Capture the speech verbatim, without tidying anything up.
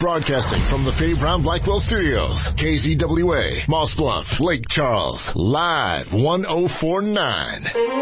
Broadcasting from the Pave Brown Blackwell Studios. K Z W A, Moss Bluff, Lake Charles. Live one oh four point nine.